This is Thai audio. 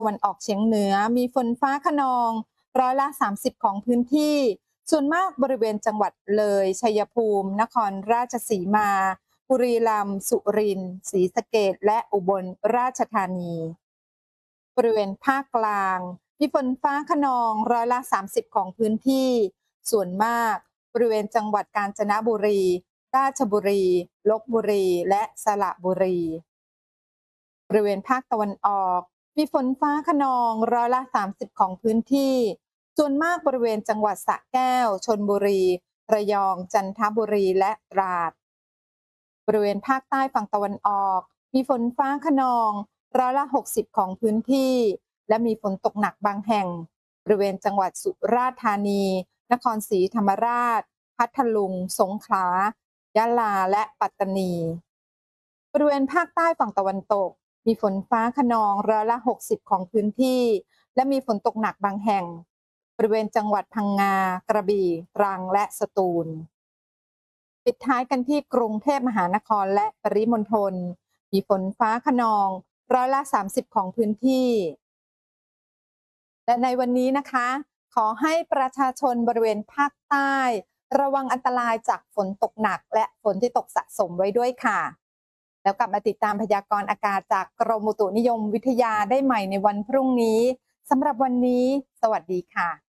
ตะวันออกเฉียงเหนือมีฝนฟ้าคะนอง30%ของพื้นที่ส่วนมากบริเวณจังหวัดเลยชัยภูมินครราชสีมาบุรีรัมย์สุรินทร์ศรีสะเกษและอุบลราชธานีบริเวณภาคกลางมีฝนฟ้าคะนอง30%ของพื้นที่ส่วนมากบริเวณจังหวัดกาญจนบุรีราชบุรีลพบุรีและสระบุรีบริเวณภาคตะวันออกมีฝนฟ้าคะนอง30%ของพื้นที่ส่วนมากบริเวณจังหวัดสระแก้วชลบุรีระยองจันทบุรีและตราดบริเวณภาคใต้ฝั่งตะวันออกมีฝนฟ้าคะนอง60%ของพื้นที่และมีฝนตกหนักบางแห่งบริเวณจังหวัดสุราษฎร์ธานีนครศรีธรรมราชพัทลุงสงขลายะลาและปัตตานีบริเวณภาคใต้ฝั่งตะวันตกมีฝนฟ้าคะนอง60%ของพื้นที่และมีฝนตกหนักบางแห่งบริเวณจังหวัดพังงากระบี่ตรังและสตูลปิดท้ายกันที่กรุงเทพมหานครและปริมณฑลมีฝนฟ้าคะนอง30%ของพื้นที่และในวันนี้นะคะขอให้ประชาชนบริเวณภาคใต้ระวังอันตรายจากฝนตกหนักและฝนที่ตกสะสมไว้ด้วยค่ะแล้วกลับมาติดตามพยากรณ์อากาศจากกรมอุตุนิยมวิทยาได้ใหม่ในวันพรุ่งนี้สำหรับวันนี้สวัสดีค่ะ